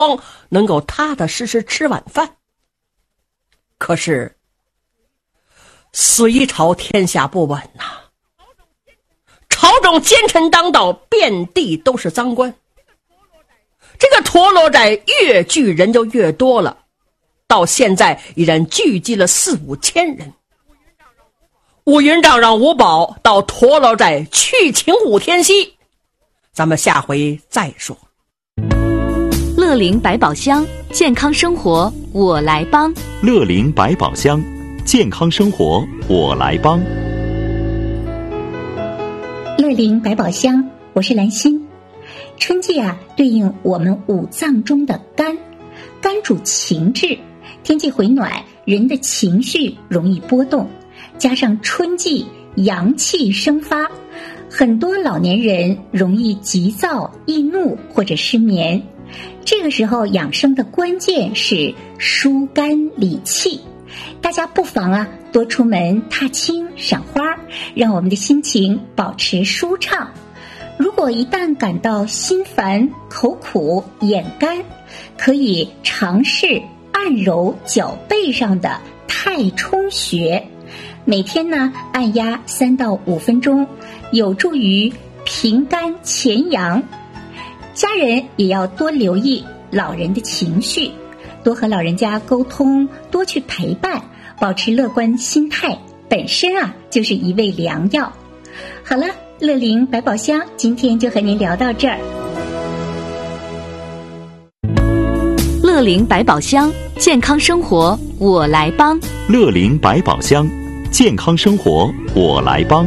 能够踏踏实实吃晚饭。可是隋朝天下不稳呐，朝中奸臣当道，遍地都是赃官。这个陀螺寨越聚人就越多了，到现在已然聚集了4-5千人。乌云帐让吴宝到陀螺寨去请武天锡，咱们下回再说。 乐龄百宝箱，健康生活我来帮。 乐龄百宝箱，健康生活我来帮。 乐龄百宝箱，我是兰心。春季对应我们5脏中的肝，肝主情志，天气回暖，人的情绪容易波动，加上春季阳气生发，很多老年人容易急躁、易怒或者失眠。这个时候养生的关键是疏肝理气，大家不妨多出门踏青赏花，让我们的心情保持舒畅。如果一旦感到心烦、口苦、眼干，可以尝试按揉脚背上的太冲穴，每天按压3到5分钟，有助于平肝潜阳。家人也要多留意老人的情绪，多和老人家沟通，多去陪伴，保持乐观心态，本身就是一味良药。好了，乐龄百宝箱今天就和您聊到这儿。 乐龄百宝箱，健康生活我来帮。 乐龄百宝箱，健康生活我来帮。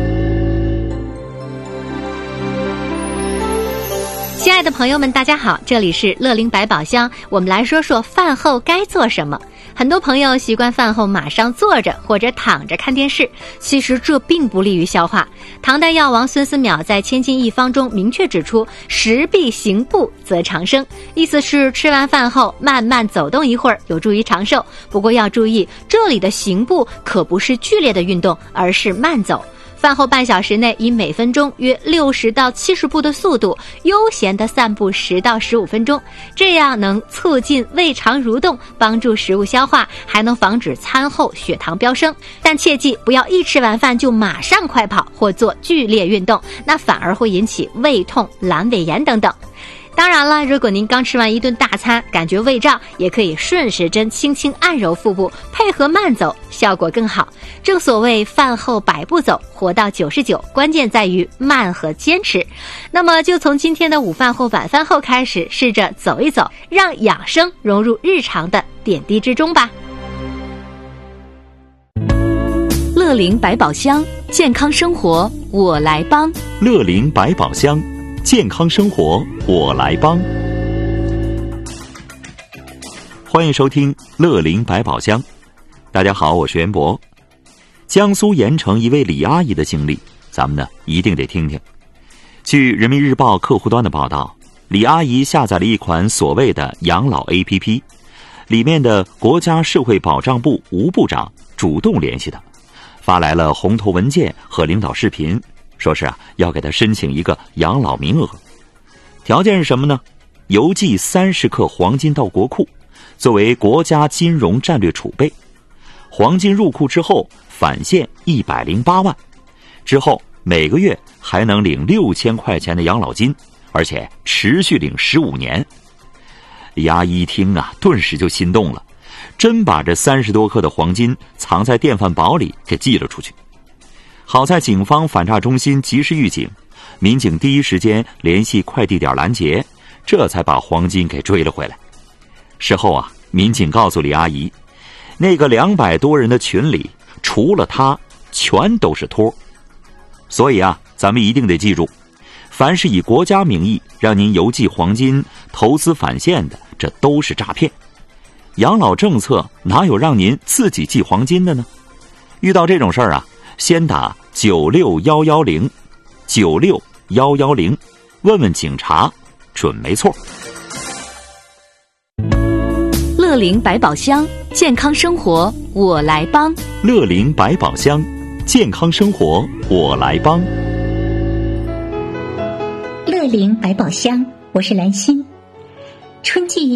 亲爱的朋友们，大家好，这里是乐龄百宝箱，我们来说说饭后该做什么。很多朋友习惯饭后马上坐着或者躺着看电视，其实这并不利于消化。唐代药王孙思邈在《千金一方》中明确指出，食必行步则长生，意思是吃完饭后慢慢走动一会儿，有助于长寿。不过要注意，这里的行步可不是剧烈的运动，而是慢走。饭后半小时内，以每分钟约60到70步的速度，悠闲地散步10到15分钟，这样能促进胃肠蠕动，帮助食物消化，还能防止餐后血糖飙升。但切记不要一吃完饭就马上快跑或做剧烈运动，那反而会引起胃痛、阑尾炎等等。当然了，如果您刚吃完一顿大餐，感觉胃胀，也可以顺时针轻轻按揉腹部，配合慢走，效果更好。正所谓饭后100步走，活到99，关键在于慢和坚持。那么就从今天的午饭或晚饭后开始，试着走一走，让养生融入日常的点滴之中吧。 乐龄百宝箱，健康生活我来帮。 乐龄百宝箱，健康生活我来帮。欢迎收听乐龄百宝箱。大家好，我是袁博。江苏盐城一位李阿姨的经历，咱们一定得听听。据人民日报客户端的报道，李阿姨下载了一款所谓的养老 APP， 里面的国家社会保障部吴部长主动联系她，发来了红头文件和领导视频，说是要给他申请一个养老名额。条件是什么呢？邮寄30克黄金到国库，作为国家金融战略储备。黄金入库之后返现108万，之后每个月还能领6000块钱的养老金，而且持续领15年。李阿姨一听顿时就心动了，真把这30多克的黄金藏在电饭煲里给寄了出去。好在警方反诈中心及时预警，民警第一时间联系快递点拦截，这才把黄金给追了回来。事后民警告诉李阿姨，那个200多人的群里，除了他，全都是托。所以咱们一定得记住，凡是以国家名义让您邮寄黄金、投资返现的，这都是诈骗。养老政策哪有让您自己寄黄金的呢？遇到这种事儿先打96110 96110，问问警察，准没错。 乐龄百宝箱，健康生活我来帮。 乐龄百宝箱，健康生活我来帮。 乐龄百宝箱，我是兰心。 春季